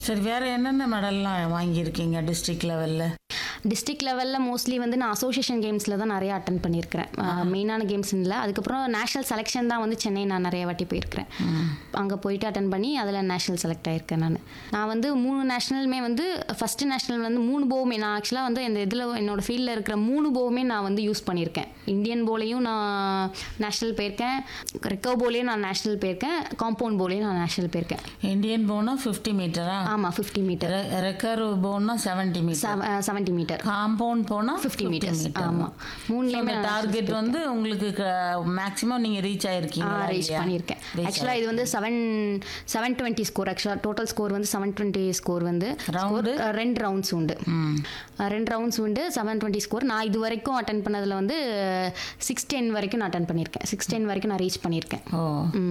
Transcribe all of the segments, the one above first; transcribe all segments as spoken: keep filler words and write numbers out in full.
சரி, வேற என்னென்ன மெடல்லாம் வாங்கியிருக்கீங்க டிஸ்ட்ரிக்ட் லெவல்ல? டிஸ்ட்ரிக்ட் லெவலில் மோஸ்ட்லி வந்து நான் அசோசியேஷன் கேம்ஸில் தான் நிறைய அட்டன் பண்ணியிருக்கிறேன். மெயினான கேம்ஸ் இல்லை. அதுக்கப்புறம் நேஷ்னல் செலெக்ஷன் தான் வந்து சென்னை நான் நிறைய வாட்டி போயிருக்கிறேன். அங்கே போயிட்டு அட்டன் பண்ணி அதில் நேஷ்னல் செலக்ட் ஆகியிருக்கேன். நான் நான் வந்து மூணு நேஷ்னலுமே வந்து ஃபஸ்ட்டு நேஷ்னல் வந்து மூணு போவுமே நான் ஆக்சுவலாக வந்து இந்த இதில் என்னோடய ஃபீல்டில் இருக்கிற மூணு போவுமே நான் வந்து யூஸ் பண்ணியிருக்கேன். இந்தியன் போலையும் நான் நேஷ்னல் போயிருக்கேன், ரெக்கவ் போலையும் நான் நேஷ்னல் போயிருக்கேன், காம்பவுண்ட் போலையும் நான் நேஷ்னல் போயிருக்கேன். இந்தியன் போனா ஃபிஃப்டி மீட்டரா? ஆமாம், ஃபிஃப்டி மீட்டர். ரெக்கர்வ் போனா seventy metre. Seventy metre. Compound போனா ஃபிஃப்டி மீட்டர்ஸ். ஆமாம், மூணுலேயுமே டார்கெட் வந்து உங்களுக்கு மேக்ஸிமம் நீங்கள் ரீச் ஆயிருக்கீங்க? ரீச் பண்ணியிருக்கேன். ஆக்சுவலாக இது வந்து செவன் செவன் டுவெண்ட்டி ஸ்கோர். ஆக்சுவலாக டோட்டல் ஸ்கோர் வந்து செவன் டுவெண்ட்டி ஸ்கோர் வந்து ரெண்டு ரவுண்ட்ஸ் உண்டு. ரெண்டு ரவுண்ட்ஸ் உண்டு, செவன் டுவெண்ட்டி ஸ்கோர். நான் இது வரைக்கும் அட்டன் பண்ணதில் வந்து சிக்ஸ் டென் வரைக்கும் நான் அட்டன் பண்ணியிருக்கேன். சிக்ஸ் டென் வரைக்கும் நான் ரீச் பண்ணியிருக்கேன். ஓ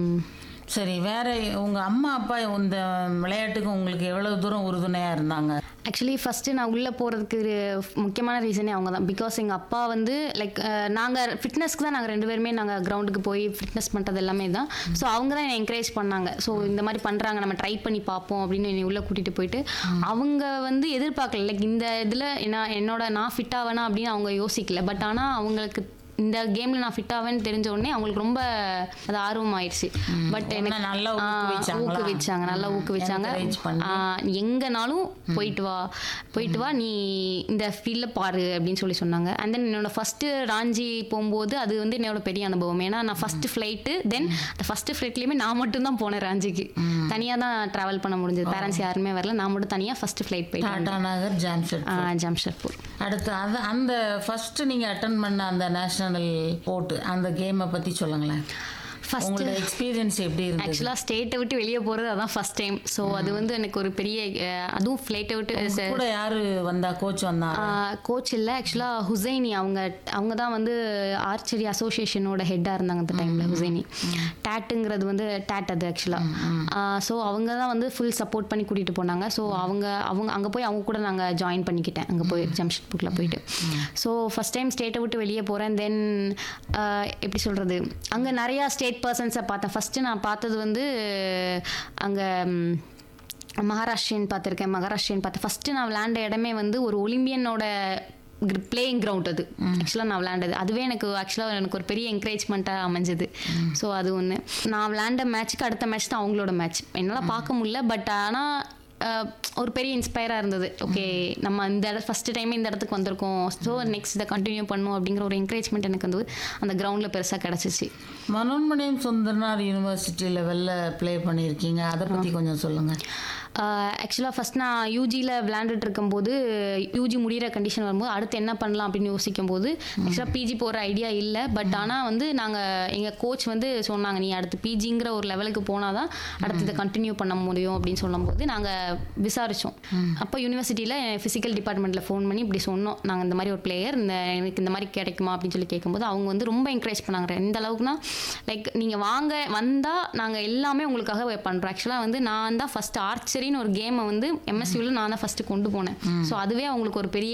சரி, வேற உங்கள் அம்மா அப்பா இந்த விளையாட்டுக்கு உங்களுக்கு எவ்வளோ தூரம் உறுதுணையாக இருந்தாங்க? ஆக்சுவலி ஃபஸ்ட்டு நான் உள்ளே போகிறதுக்கு முக்கியமான ரீசனே அவங்க தான். பிகாஸ் எங்கள் அப்பா வந்து லைக் நாங்கள் ஃபிட்னஸ்க்கு தான் நாங்கள் ரெண்டு பேருமே நாங்கள் கிரவுண்டுக்கு போய் ஃபிட்னஸ் பண்ணுறது எல்லாமே தான். ஸோ அவங்க தான் என்னை என்கரேஜ் பண்ணாங்க. ஸோ இந்த மாதிரி பண்ணுறாங்க, நம்ம ட்ரை பண்ணி பார்ப்போம் அப்படின்னு என்னை உள்ளே கூட்டிகிட்டு போயிட்டு அவங்க வந்து எதிர்பார்க்கல. லைக் இந்த இதில் என்ன என்னோட நான் ஃபிட் ஆவேனா அப்படின்னு அவங்க யோசிக்கல. பட் ஆனால் அவங்களுக்கு இந்த கேமில் நான் ஃபிட் ஆவேன்னு தெரிஞ்ச உடனே அவங்களுக்கு ரொம்ப அது ஆர்வம் ஆயிடுச்சு. பட் எனக்கு நல்லா ஊக்குவிச்சாங்க, நல்லா ஊக்குவிச்சாங்க. எங்கேனாலும் போயிட்டு வா போயிட்டு வா நீ இந்த ஃபீல்டில் பாரு அப்படின்னு சொல்லி சொன்னாங்க. அண்ட் தென் என்னோட ஃபஸ்ட்டு ராஞ்சி போகும்போது அது வந்து என்னோட பெரிய அனுபவம். ஏன்னா நான் ஃபஸ்ட்டு ஃப்ளைட்டு, தென் அந்த ஃபஸ்ட்டு ஃப்ளைட்லேயுமே நான் மட்டும்தான் போனேன் ராஞ்சிக்கு. தனியாக தான் ட்ராவல் பண்ண முடிஞ்சது. பேரண்ட்ஸ் யாருமே வரல, நான் மட்டும் தனியாக ஃபஸ்ட்டு ஃப்ளைட் போயிட்டேன் ஜாம்ஷெட்பூர். அடுத்து அது அந்த ஃபஸ்ட்டு நீங்கள் அட்டன் பண்ண அந்த நேஷனல் போட்டு அந்த கேமை பற்றி சொல்லுங்களேன். ஃபர்ஸ்ட் எக்ஸ்பீரியன்ஸ் எப்படி இருந்தது? ஆக்சுவலாக ஸ்டேட்டை விட்டு வெளியே போகிறது அதான் ஃபர்ஸ்ட் டைம். ஸோ அது வந்து எனக்கு ஒரு பெரிய, அதுவும் ஃப்ளைட்டை விட்டு. கூட யார் வந்தா? கோச் வந்தா? கோச் இல்லை, ஆக்சுவலாக ஹுசைனி அவங்க அவங்க தான் வந்து ஆர்ச்சரி அசோசியேஷனோட ஹெட்டாக இருந்தாங்க அந்த டைமில். ஹுசைனி டேட்டுங்கிறது வந்து டேட் அது ஆக்சுவலாக. ஸோ அவங்க தான் வந்து ஃபுல் சப்போர்ட் பண்ணி கூட்டிகிட்டு போனாங்க. ஸோ அவங்க அவங்க அங்கே போய் அவங்க கூட நாங்கள் ஜாயின் பண்ணிக்கிட்டேன். அங்கே போய் ஜம்ஷெட்பூரில் போயிட்டு. ஸோ ஃபஸ்ட் டைம் ஸ்டேட்டை விட்டு வெளியே போகிறேன். தென் எப்படி சொல்கிறது, அங்கே நிறையா ஸ்டேட் பர்சன்ஸை பார்த்தேன். ஃபஸ்ட்டு நான் பார்த்தது வந்து அங்கே மகாராஷ்டிரியன் பார்த்துருக்கேன். மகாராஷ்டிரியன் பார்த்தேன். ஃபஸ்ட்டு நான் விளையாண்ட இடமே வந்து ஒரு ஒலிம்பியனோட பிளேயிங் கிரவுண்ட். அது ஆக்சுவலாக நான் விளையாண்டது அதுவே எனக்கு ஆக்சுவலாக எனக்கு ஒரு பெரிய என்கரேஜ்மெண்ட்டாக அமைஞ்சது. ஸோ அது ஒன்று. நான் விளையாண்ட மேட்ச்சுக்கு அடுத்த மேட்ச் தான் அவங்களோட மேட்ச். என்னால் பார்க்க முடியல, பட் ஆனால் ஒரு பெரிய இன்ஸ்பயராக இருந்தது. ஓகே, நம்ம இந்த இடம் ஃபஸ்ட்டு டைமே இந்த இடத்துக்கு வந்திருக்கோம், ஸோ நெக்ஸ்ட் இதை கண்டினியூ பண்ணும் அப்படிங்கிற ஒரு என்கரேஜ்மெண்ட் எனக்கு வந்து அந்த கிரவுண்டில் பெருசாக கிடச்சிச்சு. மனோன்மணியம் சுந்தரனார் யூனிவர்சிட்டி லெவலில் ப்ளே பண்ணியிருக்கீங்க, அதை பற்றி கொஞ்சம் சொல்லுங்கள். ஆக்சுவலாக ஃபஸ்ட் நான் யூஜியில் விளையாண்டுட்டு இருக்கும்போது, யூஜி முடிகிற கண்டிஷன் வரும்போது அடுத்து என்ன பண்ணலாம் அப்படின்னு யோசிக்கும் போது ஆக்சுவலாக பிஜி போகிற ஐடியா இல்லை. பட் ஆனால் வந்து நாங்கள் எங்கள் கோச் வந்து சொன்னாங்க, நீ அடுத்து பிஜிங்கிற ஒரு லெவலுக்கு போனால் தான் அடுத்து இதை கண்டினியூ பண்ண முடியும் அப்படின்னு சொல்லும்போது நாங்கள் விசாரித்தோம். அப்போ யூனிவர்சிட்டியில் ஃபிசிக்கல் டிபார்ட்மெண்ட்டில் ஃபோன் பண்ணி இப்படி சொன்னோம், நாங்கள் இந்த மாதிரி ஒரு பிளேயர், இந்த எனக்கு இந்த மாதிரி கிடைக்குமா அப்படின்னு சொல்லி கேட்கும்போது அவங்க வந்து ரொம்ப என்கரேஜ் பண்ணாங்க. எந்த அளவுக்குனா லைக் நீங்கள் வாங்க வந்தால் நாங்கள் எல்லாமே உங்களுக்காக பண்ணுறோம். ஆக்சுவலாக வந்து நான் தான் ஃபஸ்ட் ஆர்ச்சரின்னு ஒரு கேமை வந்து எம்எஸ்சியில் நான் தான் ஃபஸ்ட்டு கொண்டு போனேன். ஸோ அதுவே அவங்களுக்கு ஒரு பெரிய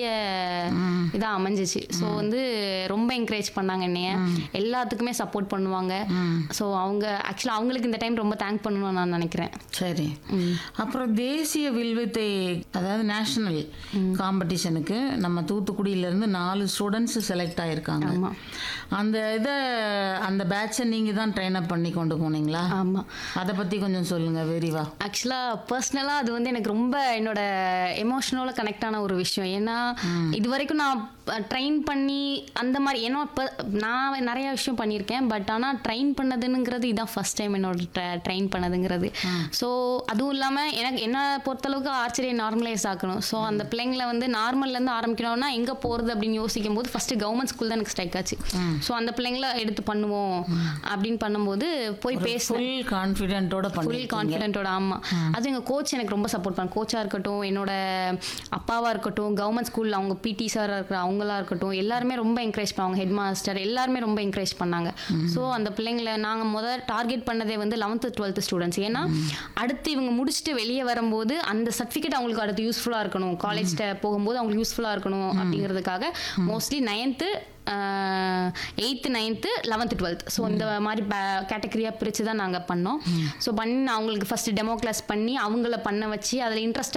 இதாக அமைஞ்சிச்சு. ஸோ வந்து ரொம்ப என்கரேஜ் பண்ணாங்க என்னைய, எல்லாத்துக்குமே சப்போர்ட் பண்ணுவாங்க. ஸோ அவங்க ஆக்சுவலாக அவங்களுக்கு இந்த டைம் ரொம்ப தேங்க் பண்ணணும்னு நான் நினைக்கிறேன். சரி, அப்புறம் தேசிய வில்வித்தை அதாவது நேஷனல் காம்படிஷனுக்கு நம்ம தூத்துக்குடியிலேருந்து நாலு ஸ்டூடெண்ட்ஸ் செலக்ட் ஆகியிருக்காங்க. அந்த இதை அந்த பேட்சை நீங்கள் தான் ட்ரெயின் அப் பண்ணி கொண்டு போனீங்களா? ஆமாம், அதை பற்றி கொஞ்சம் சொல்லுங்கள் விரிவா. ஆக்சுவலாக பர்சனலாக அது வந்து எனக்கு ரொம்ப என்னோட எமோஷனோட கனெக்ட் ஆன ஒரு விஷயம். ஏன்னா இது வரைக்கும் நான் ட்ரெயின் பண்ணி அந்த மாதிரி ஏன்னா இப்போ நான் நிறைய விஷயம் பண்ணியிருக்கேன், பட் ஆனால் ட்ரெயின் பண்ணதுங்கிறது இதுதான் ஃபர்ஸ்ட் டைம் என்னோட ட்ரெயின் பண்ணதுங்கிறது. ஸோ அதுவும் இல்லாமல் எனக்கு என்ன பொறுத்தளவுக்கு ஆர்ச்சரியை நார்மலைஸ் ஆக்கணும். ஸோ அந்த பிள்ளைங்களை வந்து நார்மல்லேருந்து ஆரம்பிக்கணும்னா எங்கே போகிறது அப்படின்னு யோசிக்கும் போது ஃபஸ்ட்டு கவர்மெண்ட் ஸ்கூல் தான் எனக்கு ஸ்ட்ரைக் ஆச்சு. ஸோ அந்த பிள்ளைங்களை எடுத்து பண்ணுவோம் அப்படின்னு பண்ணும்போது போய் பேச ஃபுல் கான்ஃபிடென்ட்டோட ஃபுல் கான்ஃபிடென்ட்டோட ஆமாம். அது எங்கள் கோச் எனக்கு ரொம்ப சப்போர்ட் பண்ண, கோச்சாக இருக்கட்டும், என்னோட அப்பாவாக இருக்கட்டும், கவர்மெண்ட் ஸ்கூலில் அவங்க பிடி சாராக இருக்கிற அவங்களா இருக்கட்டும், எல்லாருமே ரொம்ப என்கரேஜ் பண்ணுவாங்க. ஹெட் மாஸ்டர் எல்லாருமே ரொம்ப என்கரேஜ் பண்ணாங்க. ஸோ அந்த பிள்ளைங்களை நாங்கள் முதல் டார்கெட் பண்ணதே வந்து லெவன்த்து டுவெல்த்து ஸ்டூடெண்ட்ஸ். ஏன்னா அடுத்து இவங்க முடிச்சுட்டு வெளியே வரும்போது அந்த சர்டிஃபிகேட் அவங்களுக்கு அடுத்து யூஸ்ஃபுல்லாக இருக்கணும், காலேஜ்கிட்ட போகும்போது அவங்களுக்கு யூஸ்ஃபுல்லாக இருக்கணும் அப்படிங்கிறதுக்காக mostly ninth eighth ninth eleventh twelfth so இந்த மாதிரி கேட்டகரியாக பிரித்து தான் நாங்கள் பண்ணோம். ஸோ பண்ணி அவங்களுக்கு ஃபஸ்ட்டு டெமோ கிளாஸ் பண்ணி அவங்கள பண்ண வச்சு அதில் இன்ட்ரெஸ்ட்